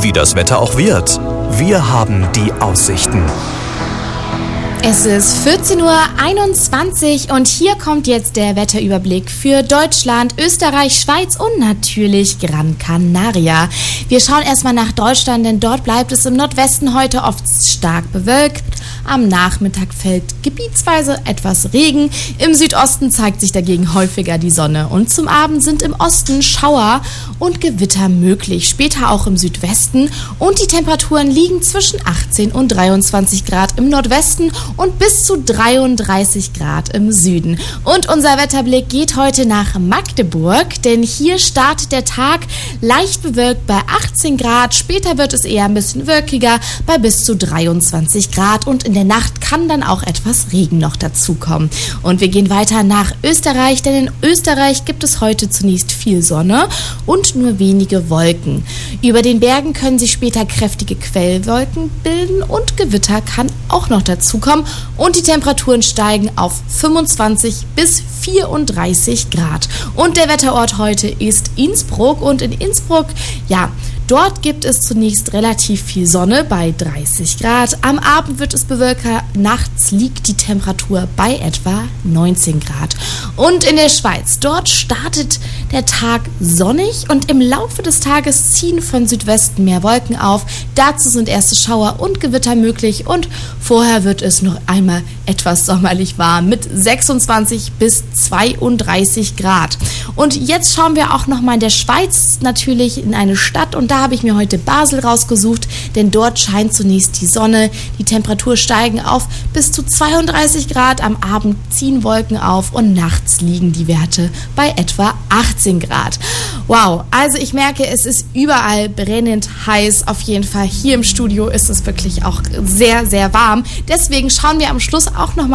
wie das Wetter auch wird. Wir haben die Aussichten. Es ist 14:21 Uhr und hier kommt jetzt der Wetterüberblick für Deutschland, Österreich, Schweiz und natürlich Gran Canaria. Wir schauen erstmal nach Deutschland, denn dort bleibt es im Nordwesten heute oft stark bewölkt. Am Nachmittag fällt gebietsweise etwas Regen. Im Südosten zeigt sich dagegen häufiger die Sonne. Und zum Abend sind im Osten Schauer und Gewitter möglich. Später auch im Südwesten. Und die Temperaturen liegen zwischen 18 und 23 Grad im Nordwesten und bis zu 33 Grad im Süden. Und unser Wetterblick geht heute nach Magdeburg, denn hier startet der Tag leicht bewölkt bei 18 Grad. Später wird es eher ein bisschen wolkiger bei bis zu 23 Grad und in der Nacht kann dann auch etwas Regen noch dazukommen. Und wir gehen weiter nach Österreich, denn in Österreich gibt es heute zunächst viel Sonne und nur wenige Wolken. Über den Bergen können sich später kräftige Quellwolken bilden und Gewitter kann auch noch dazukommen und die Temperaturen steigen auf 25 bis 34 Grad. Und der Wetterort heute ist Innsbruck und in Innsbruck, dort gibt es zunächst relativ viel Sonne bei 30 Grad. Am Abend wird es bewölkter, nachts liegt die Temperatur bei etwa 19 Grad. Und in der Schweiz, dort startet der Tag sonnig und im Laufe des Tages ziehen von Südwesten mehr Wolken auf. Dazu sind erste Schauer und Gewitter möglich und vorher wird es noch einmal etwas sommerlich warm mit 26 bis 32 Grad. Und jetzt schauen wir auch nochmal in der Schweiz natürlich in eine Stadt und da habe ich mir heute Basel rausgesucht, denn dort scheint zunächst die Sonne. Die Temperatur steigen auf bis zu 32 Grad. Am Abend ziehen Wolken auf und nachts liegen die Werte bei etwa 18 Grad. Wow, also ich merke, es ist überall brennend heiß. Auf jeden Fall hier im Studio ist es wirklich auch sehr, sehr warm. Deswegen schauen wir am Schluss auch nochmal